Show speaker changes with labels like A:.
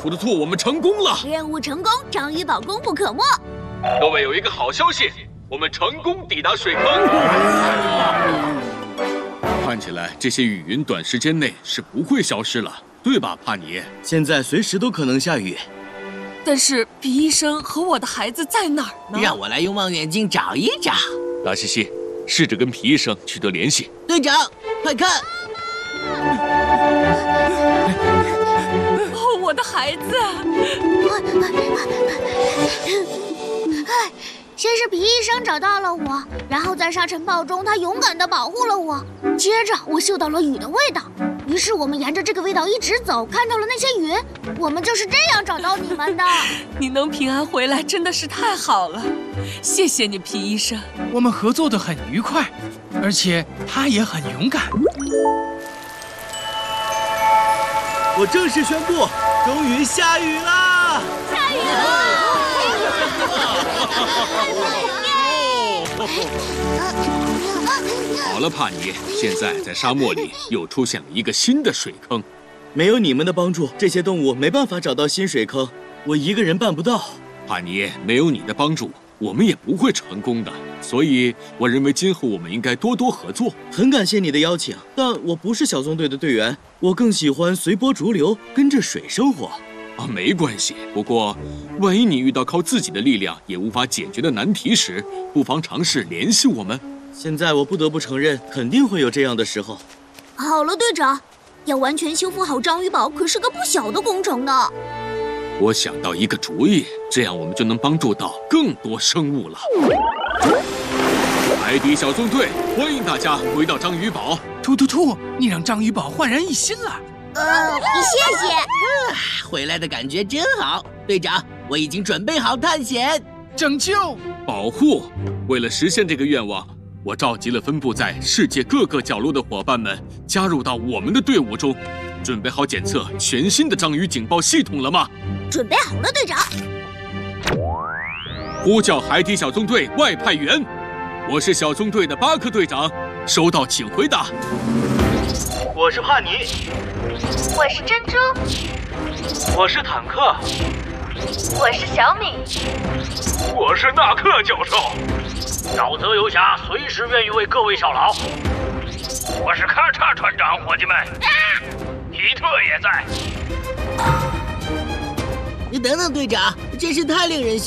A: 图图兔，我们成功了！
B: 任务成功，章鱼堡功不可没。
A: 各位有一个好消息，我们成功抵达水坑。看起来这些雨云短时间内是不会消失了，对吧，帕尼？
C: 现在随时都可能下雨。
D: 但是皮医生和我的孩子在哪儿呢？
E: 让我来用望远镜找一找。
A: 达西西，试着跟皮医生取得联系。
E: 队长，快看！
D: 哦，我的孩子！
B: 先是皮医生找到了我，然后在沙尘暴中，他勇敢地保护了我。接着，我嗅到了雨的味道，于是我们沿着这个味道一直走，看到了那些云。我们就是这样找到你们的。
D: 你能平安回来真的是太好了，谢谢你，皮医生。
F: 我们合作得很愉快，而且他也很勇敢。
C: 我正式宣布，终于下雨啦！
B: 下雨了！
A: 好了，帕尼，现在在沙漠里又出现了一个新的水坑。
C: 没有你们的帮助，这些动物没办法找到新水坑，我一个人办不到。
A: 帕尼，没有你的帮助，我们也不会成功的。所以，我认为今后我们应该多多合作。
C: 很感谢你的邀请，但我不是小纵队的队员，我更喜欢随波逐流，跟着水生活。
A: 没关系。不过，万一你遇到靠自己的力量也无法解决的难题时，不妨尝试联系我们。
C: 现在我不得不承认，肯定会有这样的时候。
B: 好了，队长，要完全修复好章鱼堡可是个不小的工程呢。
A: 我想到一个主意，这样我们就能帮助到更多生物了。海底小纵队，欢迎大家回到章鱼堡。
F: 突突兔，你让章鱼堡焕然一新了。
B: 谢谢。
E: 回来的感觉真好，队长，我已经准备好探险、
F: 拯救、
A: 保护。为了实现这个愿望，我召集了分布在世界各个角落的伙伴们加入到我们的队伍中。准备好检测全新的章鱼警报系统了吗？
B: 准备好了，队长。
A: 呼叫海底小纵队外派员，我是小纵队的巴克队长，收到请回答。
G: 我是帕尼。
B: 我是珍珠。
G: 我是坦克。
B: 我是小米。
G: 我是纳克教授。沼泽游侠随时愿意为各位效劳。我是咔嚓船长，伙计们。皮特也在。
E: 你等等，队长，真是太令人